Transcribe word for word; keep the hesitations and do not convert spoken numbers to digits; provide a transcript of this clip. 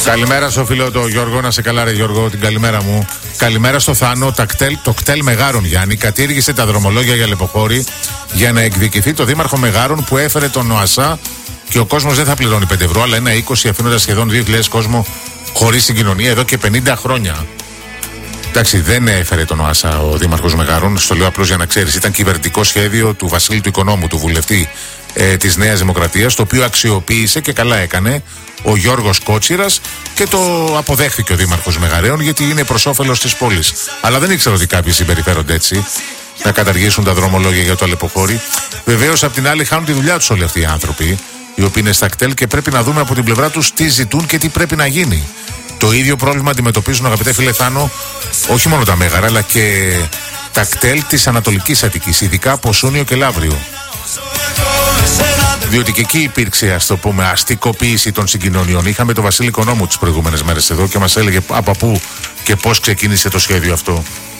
Καλημέρα στο φίλο το Γιώργο, να σε καλά ρε Γιώργο, την καλημέρα μου. Καλημέρα στο Θάνο, τα κτέλ, το κτέλ Μεγάρων Γιάννη κατήργησε τα δρομολόγια για Λεποχώρη για να εκδικηθεί το δήμαρχο Μεγάρων που έφερε τον ΟΑΣΑ και ο κόσμος δεν θα πληρώνει πέντε ευρώ αλλά ένα είκοσι, αφήνοντας σχεδόν δύο χιλιάδες κόσμο χωρίς συγκοινωνία εδώ και πενήντα χρόνια. Εντάξει, δεν έφερε τον ΟΑΣΑ ο δήμαρχος Μεγάρων, στο λέω απλώς για να ξέρεις, ήταν κυβερνητικό σχέδιο του Βασίλη του Οικονόμου, του βουλευτή ε, της Νέας Δημοκρατίας, το οποίο αξιοποίησε και καλά έκανε ο Γιώργος Κότσιρας και το αποδέχθηκε ο δήμαρχος Μεγαρέων γιατί είναι προς όφελος της πόλης. Αλλά δεν ήξερα ότι κάποιοι συμπεριφέρονται έτσι, να καταργήσουν τα δρομολόγια για το Αλεποχώρι. Βεβαίως, απ' την άλλη, χάνουν τη δουλειά τους όλοι αυτοί οι άνθρωποι, οι οποίοι είναι στα κτέλ και πρέπει να δούμε από την πλευρά τους τι ζητούν και τι πρέπει να γίνει. Το ίδιο πρόβλημα αντιμετωπίζουν, αγαπητέ φίλε Θάνο, όχι μόνο τα Μέγαρα, αλλά και τα κτέλ της Ανατολικής Αττικής, ειδικά από Σούνιο και Λαύριο. Διότι και εκεί υπήρξε, ας το πούμε, αστικοποίηση των συγκοινωνιών. Είχαμε τον Βασίλη Οικονόμου τις προηγούμενες μέρες εδώ και μας έλεγε από πού και πώς ξεκίνησε το σχέδιο αυτό.